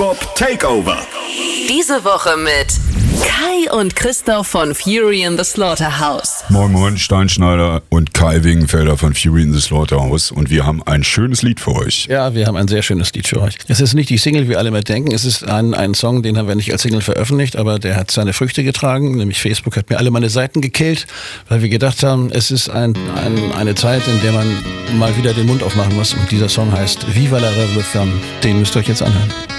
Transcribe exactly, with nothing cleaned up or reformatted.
Hip-Hop Takeover. Diese Woche mit Kai und Christoph von Fury in the Slaughterhouse. Moin Moin, Steinschneider und Kai Wingenfelder von Fury in the Slaughterhouse. Und wir haben ein schönes Lied für euch. Ja, wir haben ein sehr schönes Lied für euch. Es ist nicht die Single, wie alle immer denken. Es ist ein, ein Song, den haben wir nicht als Single veröffentlicht, aber der hat seine Früchte getragen. Nämlich Facebook hat mir alle meine Seiten gekillt, weil wir gedacht haben, es ist ein, ein, eine Zeit, in der man mal wieder den Mund aufmachen muss. Und dieser Song heißt Viva la Revolution. Den müsst ihr euch jetzt anhören.